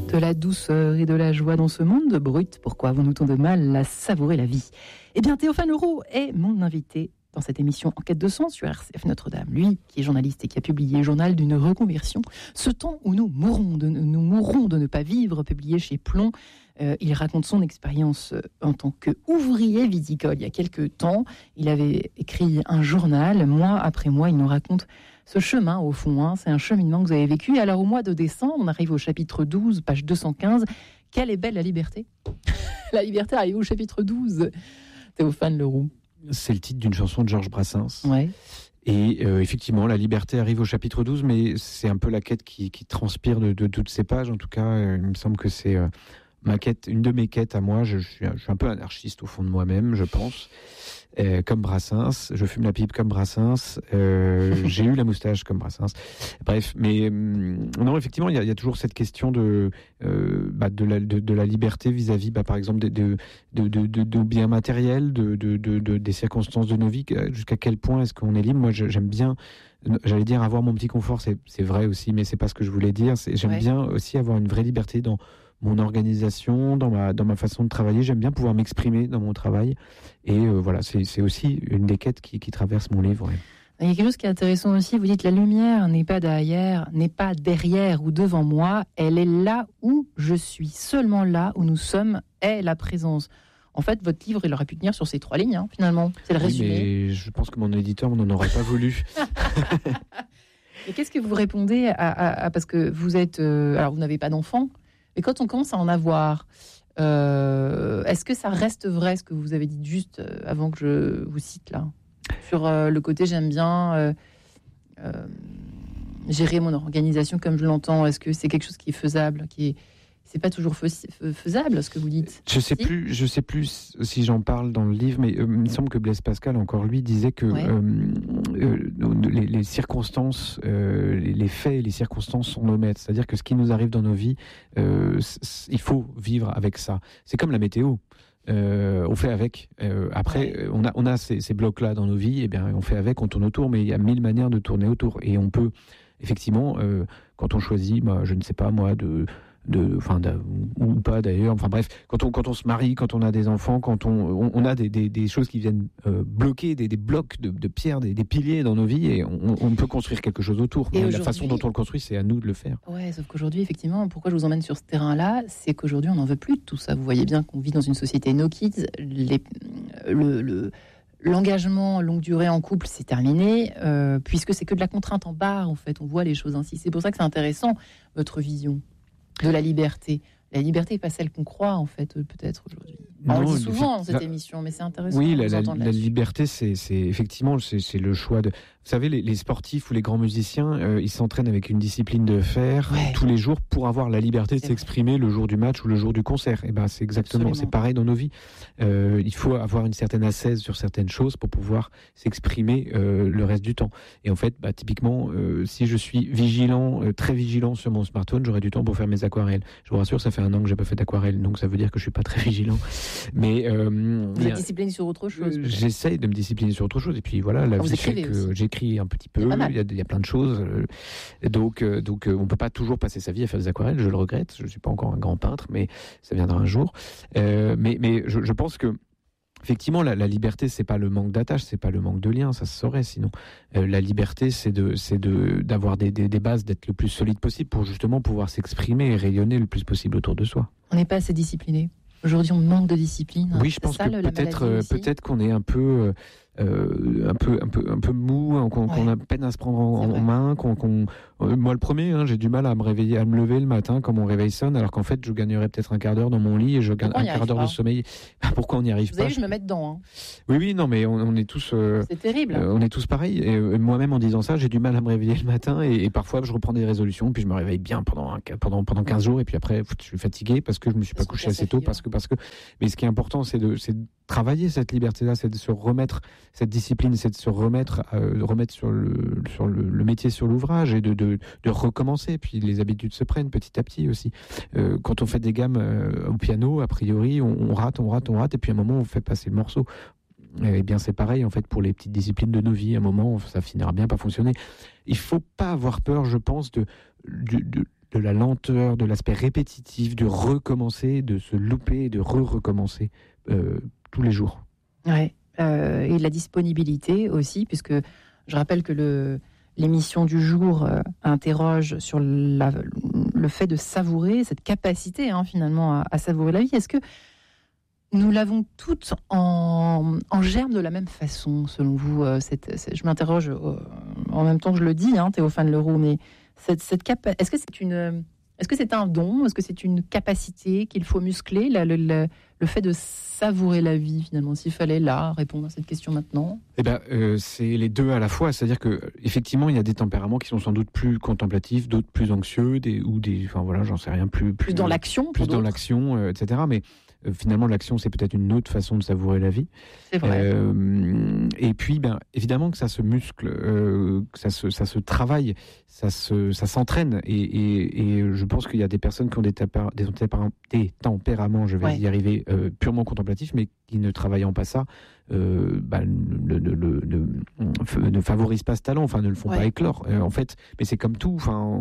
De la douceur et de la joie dans ce monde brut, pourquoi avons-nous tant de mal à savourer la vie ? Eh bien, Théophane Leroux est mon invité dans cette émission Enquête de sens sur RCF Notre-Dame. Lui, qui est journaliste et qui a publié Journal d'une reconversion, ce temps où nous mourrons de ne pas vivre, publié chez Plomb. Il raconte son expérience en tant qu'ouvrier viticole. Il y a quelques temps, il avait écrit un journal. Mois après mois, il nous raconte ce chemin, au fond. C'est un cheminement que vous avez vécu. Alors, au mois de décembre, on arrive au chapitre 12, page 215. Quelle est belle la liberté ? La liberté arrive au chapitre 12. Théophane Leroux. C'est le titre d'une chanson de Georges Brassens. Ouais. Et effectivement, la liberté arrive au chapitre 12, mais c'est un peu la quête qui transpire de toutes ces pages. En tout cas, il me semble que c'est ma quête, une de mes quêtes à moi. Je suis un peu anarchiste au fond de moi-même, je pense. Comme Brassens, je fume la pipe comme Brassens, j'ai eu la moustache comme Brassens. Bref, mais non, effectivement, il y a toujours cette question de la liberté vis-à-vis, par exemple, de biens matériels, des circonstances de nos vies. Jusqu'à quel point est-ce qu'on est libre ? Moi, j'aime bien. J'allais dire avoir mon petit confort, c'est vrai aussi, mais c'est pas ce que je voulais dire. J'aime bien aussi avoir une vraie liberté dans mon organisation, dans ma façon de travailler. J'aime bien pouvoir m'exprimer dans mon travail. Et voilà, c'est aussi une des quêtes qui traverse mon livre. Ouais. Il y a quelque chose qui est intéressant aussi. Vous dites la lumière n'est pas derrière ou devant moi. Elle est là où je suis. Seulement là où nous sommes est la présence. En fait, votre livre, il aurait pu tenir sur ces 3 lignes, finalement. C'est le résumé. Mais je pense que mon éditeur n'en aurait pas voulu. Et qu'est-ce que vous répondez à parce que vous êtes... alors, vous n'avez pas d'enfant, mais quand on commence à en avoir, est-ce que ça reste vrai, ce que vous avez dit juste avant que je vous cite là ? Sur le côté, j'aime bien gérer mon organisation comme je l'entends. Est-ce que c'est quelque chose qui est faisable, c'est pas toujours faisable, ce que vous dites. Je sais plus si j'en parle dans le livre, mais il me semble que Blaise Pascal, encore lui, disait que les circonstances, les faits et les circonstances sont nos maîtres. C'est-à-dire que ce qui nous arrive dans nos vies, il faut vivre avec ça. C'est comme la météo. On fait avec. Après, on a ces blocs-là dans nos vies, et bien on fait avec, on tourne autour, mais il y a 1000 manières de tourner autour. Et on peut, effectivement, quand on choisit, je ne sais pas moi, ou pas d'ailleurs, enfin bref, quand on se marie, quand on a des enfants, quand on a des choses qui viennent bloquer, des blocs de pierre, des piliers dans nos vies, et on peut construire quelque chose autour. Mais la façon dont on le construit, c'est à nous de le faire. Ouais, sauf qu'aujourd'hui, effectivement, pourquoi je vous emmène sur ce terrain-là, c'est qu'aujourd'hui, on n'en veut plus de tout ça. Vous voyez bien qu'on vit dans une société no kids, l'engagement longue durée en couple, c'est terminé, puisque c'est que de la contrainte en barre, en fait. On voit les choses ainsi. C'est pour ça que c'est intéressant, votre vision de la liberté. La liberté n'est pas celle qu'on croit, en fait, peut-être aujourd'hui. On le dit souvent dans cette émission, mais c'est intéressant. Oui, la liberté, c'est effectivement c'est le choix de... Vous savez, les sportifs ou les grands musiciens, ils s'entraînent avec une discipline de fer tous les jours pour avoir la liberté de s'exprimer le jour du match ou le jour du concert. Et c'est exactement, c'est pareil dans nos vies. Il faut avoir une certaine ascèse sur certaines choses pour pouvoir s'exprimer le reste du temps. Et en fait, typiquement, si je suis très vigilant sur mon smartphone, j'aurai du temps pour faire mes aquarelles. Je vous rassure, ça fait 1 an que j'ai pas fait d'aquarelle, donc ça veut dire que je suis pas très vigilant. Mais vous êtes discipliné sur autre chose. J'essaye de me discipliner sur autre chose. Et puis voilà, la vie fait que j'écris un petit peu. Il y a plein de choses. Donc on peut pas toujours passer sa vie à faire des aquarelles. Je le regrette. Je suis pas encore un grand peintre, mais ça viendra un jour. Mais je pense que effectivement, la liberté, c'est pas le manque d'attache, c'est pas le manque de lien, ça se saurait sinon. La liberté, c'est d'avoir des bases, d'être le plus solide possible pour justement pouvoir s'exprimer et rayonner le plus possible autour de soi. On n'est pas assez discipliné. Aujourd'hui, on manque de discipline. Oui, je pense que peut-être qu'on est un peu mou, qu'on a peine à se prendre en main, moi le premier, j'ai du mal à me réveiller, à me lever le matin quand mon réveil sonne, alors qu'en fait je gagnerais peut-être un quart d'heure dans mon lit et je gagne un quart d'heure de sommeil. Pourquoi on n'y arrive pas ? Vous avez vu, je me mets dedans. Oui, non, mais on est tous. C'est terrible. On est tous pareils. Et moi-même, en disant ça, j'ai du mal à me réveiller le matin et parfois je reprends des résolutions, puis je me réveille bien pendant 15 jours, et puis après je suis fatigué parce que je me suis pas couché assez tôt, parce que. Mais ce qui est important, c'est de travailler cette liberté-là, c'est de se remettre cette discipline, c'est de se remettre sur le métier, sur l'ouvrage, et de recommencer. Puis les habitudes se prennent petit à petit aussi. Quand on fait des gammes au piano, a priori, on rate, et puis à un moment on fait passer le morceau. Eh bien c'est pareil en fait pour les petites disciplines de nos vies. À un moment ça finira bien par fonctionner. Il faut pas avoir peur, je pense, de la lenteur, de l'aspect répétitif, de recommencer, de se louper et de recommencer tous les jours. Ouais, et la disponibilité aussi, puisque je rappelle que l'émission du jour interroge sur le fait de savourer, cette capacité finalement à savourer la vie. Est-ce que nous l'avons toutes en germe de la même façon, selon vous? Je m'interroge en même temps que je le dis, Théophane Leroux, mais est-ce que c'est un don? Est-ce que c'est une capacité qu'il faut muscler, le fait de savourer la vie, finalement, s'il fallait répondre à cette question maintenant? C'est les deux à la fois. C'est-à-dire qu'effectivement, il y a des tempéraments qui sont sans doute plus contemplatifs, d'autres plus anxieux, j'en sais rien, plus dans l'action, etc. Mais finalement, l'action, c'est peut-être une autre façon de savourer la vie. C'est vrai. Et puis, évidemment que ça se muscle, que ça se travaille, ça s'entraîne. Et je pense qu'il y a des personnes qui ont des tempéraments, je vais y arriver, purement contemplatifs, mais qui ne travaillant pas ça, ne favorisent pas ce talent, ne le font pas éclore. En fait, mais c'est comme tout.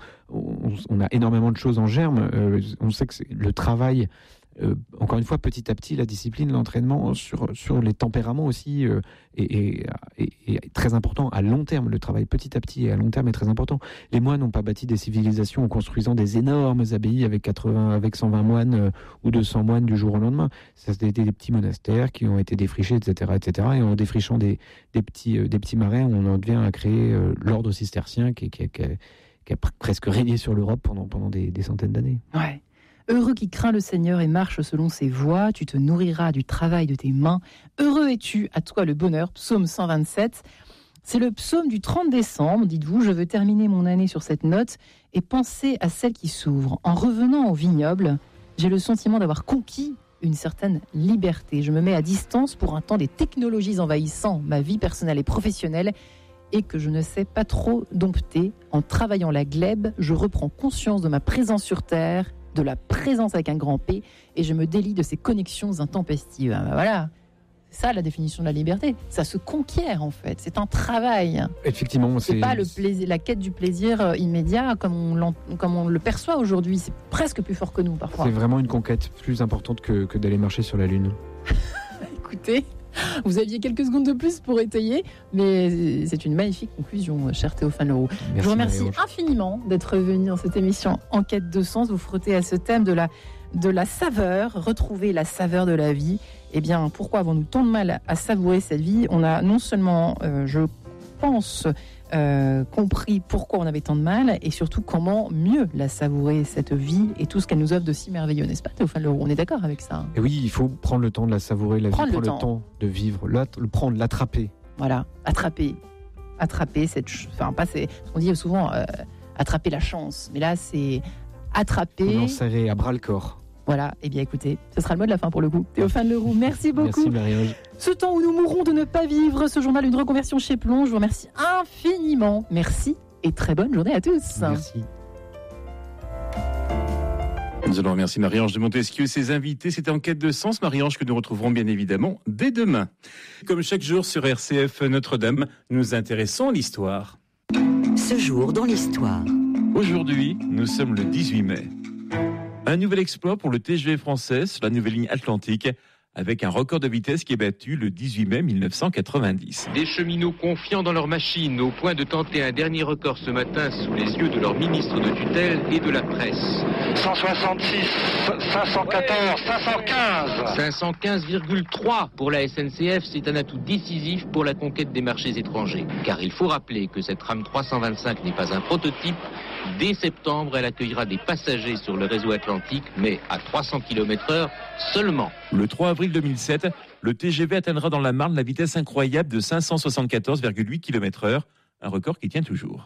On a énormément de choses en germe. On sait que le travail. Encore une fois, petit à petit, la discipline, l'entraînement sur les tempéraments aussi est très important à long terme. Le travail petit à petit et à long terme est très important. Les moines n'ont pas bâti des civilisations en construisant des énormes abbayes avec 120 moines ou 200 moines du jour au lendemain. Ça, c'était des petits monastères qui ont été défrichés, etc. Et en défrichant des petits marais, on en vient à créer l'ordre cistercien qui a presque régné sur l'Europe pendant des centaines d'années. Ouais. Heureux qui craint le Seigneur et marche selon ses voies, tu te nourriras du travail de tes mains. Heureux es-tu, à toi le bonheur. Psaume 127. C'est le psaume du 30 décembre, dites-vous. Je veux terminer mon année sur cette note et penser à celle qui s'ouvre. En revenant au vignoble, j'ai le sentiment d'avoir conquis une certaine liberté. Je me mets à distance pour un temps des technologies envahissant ma vie personnelle et professionnelle et que je ne sais pas trop dompter. En travaillant la glèbe, je reprends conscience de ma présence sur Terre, de la présence avec un grand P, et je me délie de ces connexions intempestives. Voilà, c'est ça la définition de la liberté. Ça se conquiert en fait, c'est un travail. Effectivement, c'est pas le plaisir, la quête du plaisir immédiat comme on le perçoit aujourd'hui. C'est presque plus fort que nous parfois. C'est vraiment une conquête plus importante que d'aller marcher sur la Lune. Écoutez, vous aviez quelques secondes de plus pour étayer, mais c'est une magnifique conclusion, cher Théophane Leroux. Je vous remercie infiniment d'être venu dans cette émission En quête de sens, vous frotter à ce thème de la saveur, retrouver la saveur de la vie. Eh bien, pourquoi avons-nous tant de mal à savourer cette vie? On a non seulement, je pense, compris pourquoi on avait tant de mal, et surtout comment mieux la savourer, cette vie, et tout ce qu'elle nous offre de si merveilleux, n'est-ce pas, Théophane Leroux? On est d'accord avec ça? Et oui, il faut prendre le temps de la savourer, prendre le temps de vivre, l'attraper. Voilà, attraper on dit souvent attraper la chance, mais là c'est attraper. On en serrait à bras le corps. Voilà, eh bien écoutez, ce sera le mot de la fin pour le coup. Théophane Leroux, merci beaucoup. Merci Marie-Ange. Ce temps où nous mourrons de ne pas vivre, ce journal Une reconversion chez Plon, je vous remercie infiniment. Merci et très bonne journée à tous. Merci. Nous allons remercier Marie-Ange de Montesquieu et ses invités. C'était En quête de sens, Marie-Ange, que nous retrouverons bien évidemment dès demain. Comme chaque jour sur RCF Notre-Dame, nous intéressons à l'histoire. Ce jour dans l'histoire. Aujourd'hui, nous sommes le 18 mai. Un nouvel exploit pour le TGV français sur la nouvelle ligne Atlantique, avec un record de vitesse qui est battu le 18 mai 1990. Des cheminots confiants dans leur machine, au point de tenter un dernier record ce matin sous les yeux de leur ministre de tutelle et de la presse. 166, 514, 515. 515,3 pour la SNCF, c'est un atout décisif pour la conquête des marchés étrangers. Car il faut rappeler que cette rame 325 n'est pas un prototype. Dès septembre, elle accueillera des passagers sur le réseau Atlantique, mais à 300 km/h seulement. Le 3 avril 2007, le TGV atteindra dans la Marne la vitesse incroyable de 574,8 km/h, un record qui tient toujours.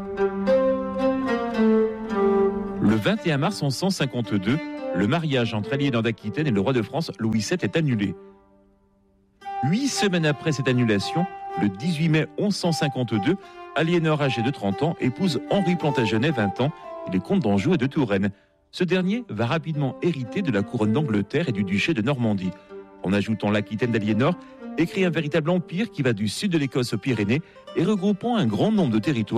Le 21 mars 1152, le mariage entre Aliénor d'Aquitaine et le roi de France Louis VII est annulé. 8 semaines après cette annulation, le 18 mai 1152, Aliénor, âgée de 30 ans, épouse Henri Plantagenet, 20 ans, et les comtes d'Anjou et de Touraine. Ce dernier va rapidement hériter de la couronne d'Angleterre et du duché de Normandie. En ajoutant l'Aquitaine d'Aliénor, écrit un véritable empire qui va du sud de l'Écosse aux Pyrénées et regroupant un grand nombre de territoires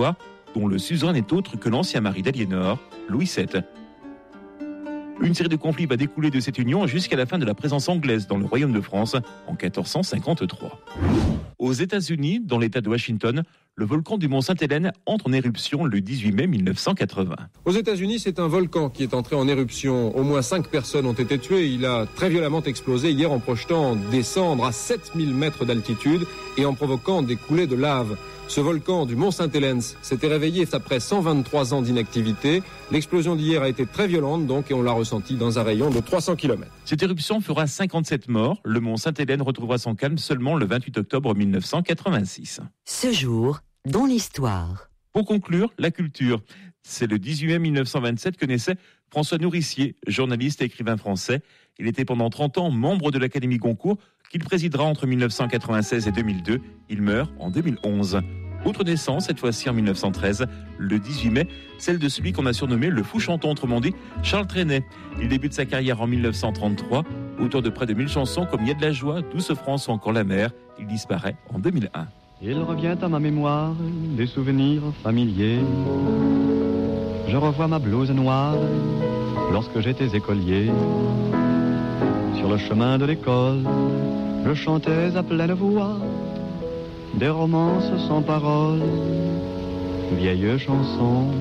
dont le suzerain n'est autre que l'ancien mari d'Aliénor, Louis VII. Une série de conflits va découler de cette union jusqu'à la fin de la présence anglaise dans le Royaume de France en 1453. Aux États-Unis, dans l'État de Washington, le volcan du Mont Sainte-Hélène entre en éruption le 18 mai 1980. Aux États-Unis, c'est un volcan qui est entré en éruption. Au moins 5 personnes ont été tuées. Il a très violemment explosé hier en projetant des cendres à 7000 mètres d'altitude et en provoquant des coulées de lave. Ce volcan du Mont Sainte-Hélène s'était réveillé après 123 ans d'inactivité. L'explosion d'hier a été très violente donc et on l'a ressenti dans un rayon de 300 km. Cette éruption fera 57 morts. Le Mont Sainte-Hélène retrouvera son calme seulement le 28 octobre 1986. Ce jour, dans l'histoire. Pour conclure, la culture. C'est le 18 mai 1927 que naissait François Nourricier, journaliste et écrivain français. Il était pendant 30 ans membre de l'Académie Goncourt, qu'il présidera entre 1996 et 2002. Il meurt en 2011. Autre naissance, cette fois-ci en 1913, le 18 mai, celle de celui qu'on a surnommé le fou chanton, autrement dit Charles Trenet. Il débute sa carrière en 1933, auteur de près de 1000 chansons comme Il y a de la joie, Douce France ou encore La mer. Il disparaît en 2001. Il revient à ma mémoire des souvenirs familiers. Je revois ma blouse noire lorsque j'étais écolier. Sur le chemin de l'école, je chantais à pleine voix des romances sans paroles, vieilles chansons